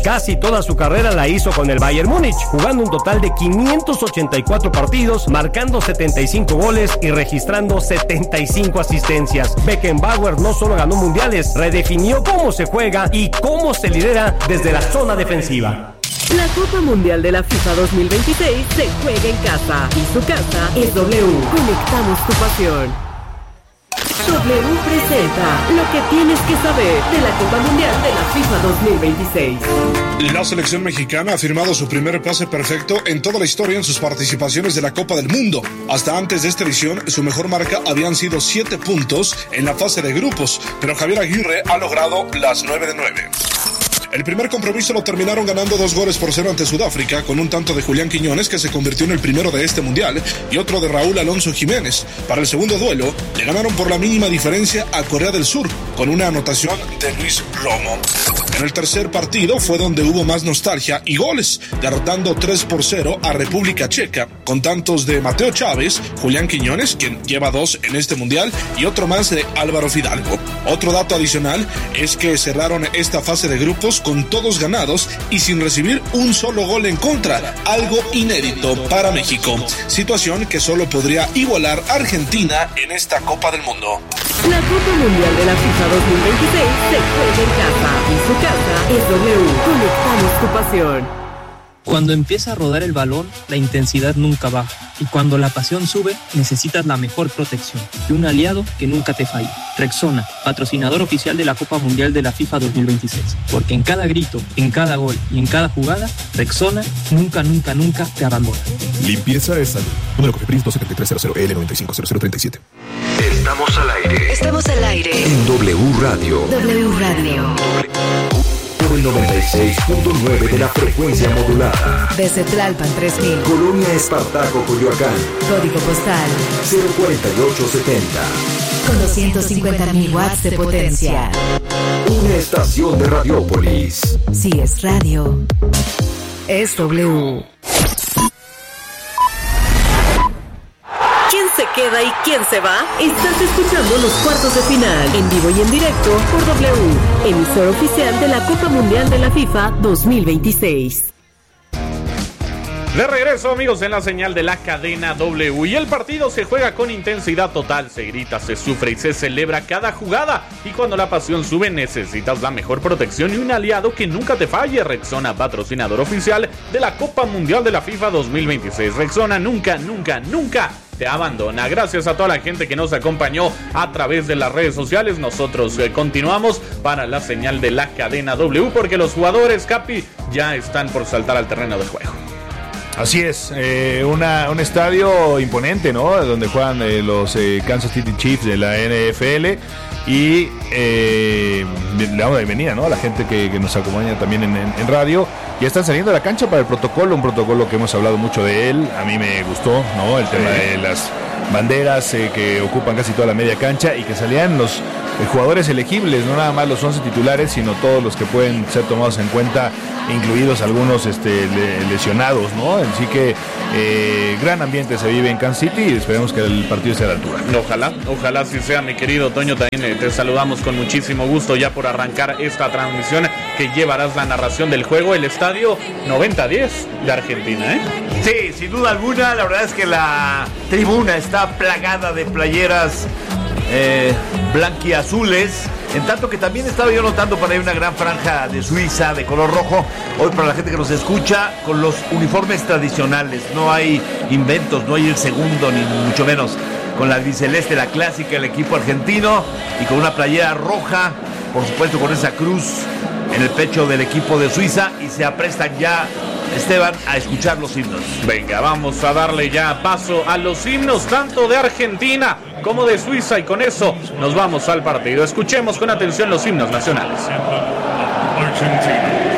Casi toda su carrera la hizo con el Bayern Múnich, jugando un total de 584 partidos, marcando 75 goles y registrando 75 asistencias. Beckenbauer no solo ganó mundiales, redefinió cómo se juega y cómo se lidera desde la zona defensiva. La Copa Mundial de la FIFA 2026 se juega en casa y su casa es W. Conectamos tu pasión. W presenta lo que tienes que saber de la Copa Mundial de la FIFA 2026. La selección mexicana ha firmado su primer pase perfecto en toda la historia en sus participaciones de la Copa del Mundo. Hasta antes de esta edición, su mejor marca habían sido 7 puntos en la fase de grupos, pero Javier Aguirre ha logrado las 9 de 9. El primer compromiso lo terminaron ganando 2-0 ante Sudáfrica, con un tanto de Julián Quiñones, que se convirtió en el primero de este mundial, y otro de Raúl Alonso Jiménez. Para el segundo duelo, le ganaron por la mínima diferencia a Corea del Sur, con una anotación de Luis Romo. En el tercer partido fue donde hubo más nostalgia y goles, derrotando 3-0 a República Checa, con tantos de Mateo Chávez, Julián Quiñones, quien lleva 2 en este mundial, y otro más de Álvaro Fidalgo. Otro dato adicional es que cerraron esta fase de grupos con todos ganados y sin recibir un solo gol en contra, algo inédito para México, situación que solo podría igualar Argentina en esta Copa del Mundo. La Copa Mundial de la FIFA 2026 se juega en casa y su casa es W. Conectamos tu pasión. Cuando empieza a rodar el balón, la intensidad nunca baja. Y cuando la pasión sube, necesitas la mejor protección y un aliado que nunca te falle. Rexona, patrocinador oficial de la Copa Mundial de la FIFA 2026. Porque en cada grito, en cada gol y en cada jugada, Rexona nunca te abandona. Limpieza es salud. Número COFEPRIS 27300L950037. Estamos al aire. Estamos al aire. En W Radio. W Radio. El 96.9 de la frecuencia modulada. Desde Tlalpan 3000. Colonia Espartaco, Coyoacán. Código postal 04870. Con 250.000 watts de potencia. Una estación de Radiópolis. Si es radio, es W. ¿Quién se queda y quién se va? Estás escuchando los cuartos de final, en vivo y en directo por W, emisor oficial de la Copa Mundial de la FIFA 2026. De regreso, amigos, en la señal de la cadena W, y el partido se juega con intensidad total, se grita, se sufre y se celebra cada jugada, y cuando la pasión sube necesitas la mejor protección y un aliado que nunca te falle. Rexona, patrocinador oficial de la Copa Mundial de la FIFA 2026. Rexona nunca te abandona. Gracias a toda la gente que nos acompañó a través de las redes sociales. Nosotros continuamos para la señal de la cadena W, porque los jugadores, Capi, ya están por saltar al terreno de juego. Así es, un estadio imponente, ¿no? Donde juegan los Kansas City Chiefs de la NFL. Y le damos la bienvenida, ¿no?, a la gente que nos acompaña también en radio. Ya están saliendo a la cancha para el protocolo, un protocolo que hemos hablado mucho de él. A mí me gustó, ¿no?, el tema de las banderas que ocupan casi toda la media cancha, y que salían los jugadores elegibles, no nada más los 11 titulares, sino todos los que pueden ser tomados en cuenta, incluidos algunos lesionados, ¿no? Así que gran ambiente se vive en Kansas City, y esperemos que el partido esté a la altura. Ojalá así sea, mi querido Toño. También te saludamos con muchísimo gusto ya por arrancar esta transmisión, que llevarás la narración del juego. El estadio 90-10 de Argentina, ¿eh? Sí, sin duda alguna. La verdad es que la tribuna está plagada de playeras blanquiazules, en tanto que también estaba yo notando para ahí una gran franja de Suiza de color rojo. Hoy, para la gente que nos escucha, con los uniformes tradicionales, no hay inventos, no hay el segundo, ni mucho menos, con la albiceleste, la clásica, el equipo argentino, y con una playera roja, por supuesto con esa cruz en el pecho del equipo de Suiza, y se aprestan ya, Esteban, a escuchar los himnos. Venga, vamos a darle ya paso a los himnos, tanto de Argentina como de Suiza, y con eso nos vamos al partido. Escuchemos con atención los himnos nacionales. Argentina.